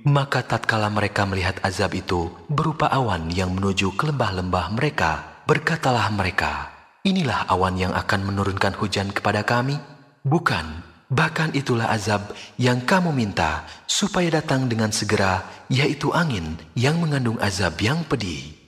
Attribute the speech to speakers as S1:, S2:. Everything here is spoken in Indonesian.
S1: Maka tatkala mereka melihat azab itu berupa awan yang menuju ke lembah-lembah mereka, berkatalah mereka, inilah awan yang akan menurunkan hujan kepada kami? Bukan, bahkan itulah azab yang kamu minta supaya datang dengan segera, yaitu angin yang mengandung azab yang pedih.